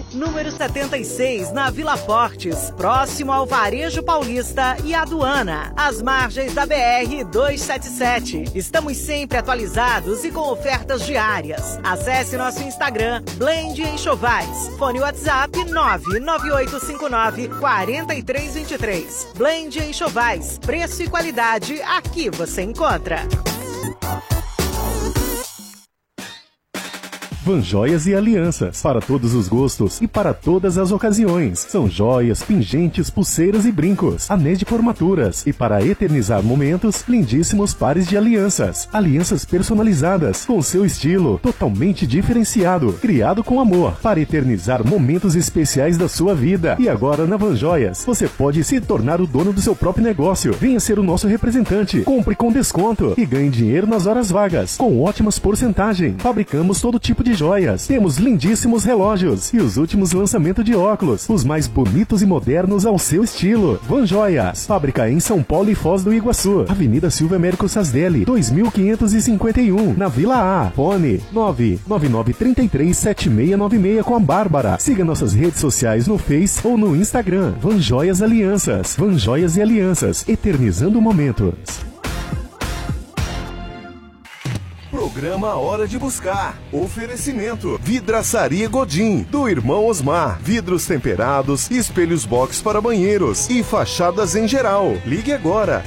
número 76, na Vila Fortes, próximo ao Varejo Paulista e Aduana, às margens da BR-277. Estamos sempre atualizados e com ofertas diárias. Acesse nosso Instagram, Blend Enxovais. Fone WhatsApp 99859-4323. Blend Enxovais, preço e qualidade, aqui você encontra. Van Joias e Alianças, para todos os gostos e para todas as ocasiões. São joias, pingentes, pulseiras e brincos, anéis de formaturas e para eternizar momentos, lindíssimos pares de alianças. Alianças personalizadas, com seu estilo totalmente diferenciado, criado com amor, para eternizar momentos especiais da sua vida. E agora na Van Joias, você pode se tornar o dono do seu próprio negócio. Venha ser o nosso representante, compre com desconto e ganhe dinheiro nas horas vagas, com ótimas porcentagens. Fabricamos todo tipo de joias, temos lindíssimos relógios e os últimos lançamentos de óculos, os mais bonitos e modernos ao seu estilo. Van Joias, fábrica em São Paulo e Foz do Iguaçu, Avenida Silvio Américo Sasdelli, 2551, na Vila A. Fone 999337696 com a Bárbara. Siga nossas redes sociais no Face ou no Instagram. Van Joias Alianças, Van Joias e Alianças, eternizando momentos. Programa Hora de Buscar. Oferecimento Vidraçaria Godin, do irmão Osmar. Vidros temperados, espelhos box para banheiros e fachadas em geral. Ligue agora,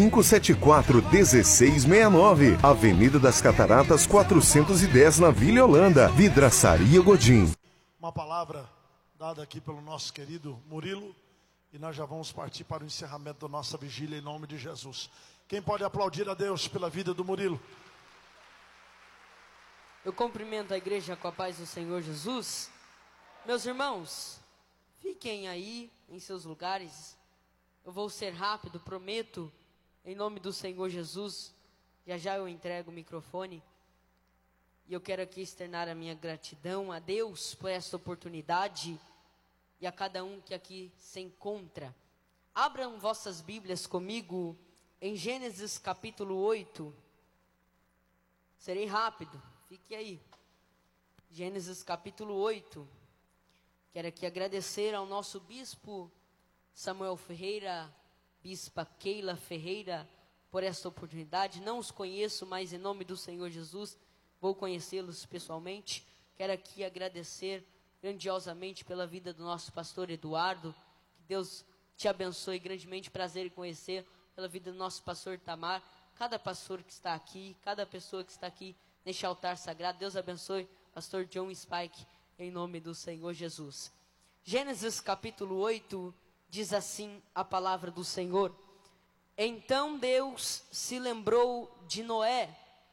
3574-1669. Avenida das Cataratas 410, na Vila Holanda. Vidraçaria Godin. Uma palavra dada aqui pelo nosso querido Murilo, e nós já vamos partir para o encerramento da nossa vigília em nome de Jesus. Quem pode aplaudir a Deus pela vida do Murilo? Eu cumprimento a igreja com a paz do Senhor Jesus. Meus irmãos, fiquem aí em seus lugares. Eu vou ser rápido, prometo, em nome do Senhor Jesus. Já já eu entrego o microfone. E eu quero aqui externar a minha gratidão a Deus por esta oportunidade e a cada um que aqui se encontra. Abram vossas Bíblias comigo em Gênesis capítulo 8. Serei rápido. Fique aí, Gênesis capítulo 8, quero aqui agradecer ao nosso bispo Samuel Ferreira, bispa Keila Ferreira, por esta oportunidade. Não os conheço, mas em nome do Senhor Jesus, vou conhecê-los pessoalmente. Quero aqui agradecer grandiosamente pela vida do nosso pastor Eduardo, que Deus te abençoe, grandemente prazer em conhecer, pela vida do nosso pastor Tamar, cada pastor que está aqui, cada pessoa que está aqui, neste altar sagrado. Deus abençoe pastor John Spike, em nome do Senhor Jesus. Gênesis capítulo 8, diz assim a palavra do Senhor: Então Deus se lembrou de Noé,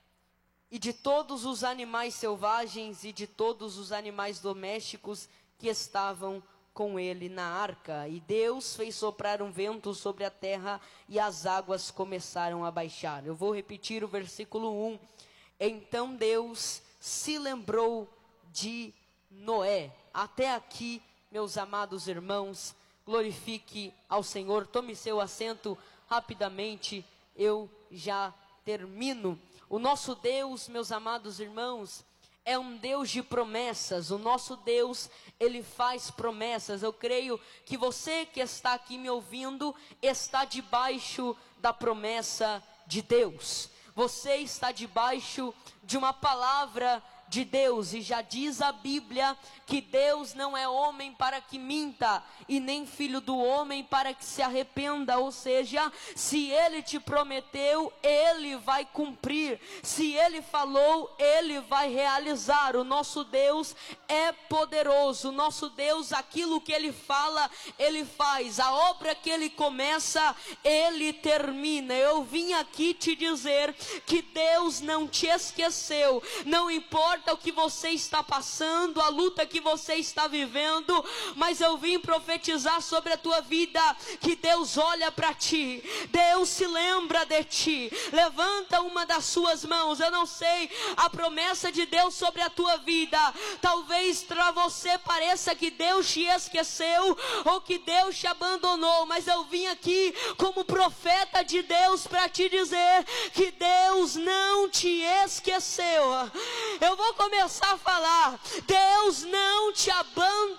e de todos os animais selvagens, e de todos os animais domésticos que estavam com ele na arca. E Deus fez soprar um vento sobre a terra, e as águas começaram a baixar. Eu vou repetir o versículo 1. Então Deus se lembrou de Noé. Até aqui, meus amados irmãos, glorifique ao Senhor. Tome seu assento rapidamente, eu já termino. O nosso Deus, meus amados irmãos, é um Deus de promessas. O nosso Deus, Ele faz promessas. Eu creio que você que está aqui me ouvindo, está debaixo da promessa de Deus. Você está debaixo de uma palavra de Deus, e já diz a Bíblia que Deus não é homem para que minta, e nem filho do homem para que se arrependa. Ou seja, se Ele te prometeu, Ele vai cumprir. Se Ele falou, Ele vai realizar. O nosso Deus é poderoso. O nosso Deus, aquilo que Ele fala, Ele faz. A obra que Ele começa, Ele termina. Eu vim aqui te dizer que Deus não te esqueceu. Não importa o que você está passando, a luta que você está vivendo, mas eu vim profetizar sobre a tua vida, que Deus olha para ti, Deus se lembra de ti. Levanta uma das suas mãos. Eu não sei a promessa de Deus sobre a tua vida. Talvez para você pareça que Deus te esqueceu, ou que Deus te abandonou, mas eu vim aqui como profeta de Deus para te dizer que Deus não te esqueceu. Eu vou começar a falar: Deus não te abandonou.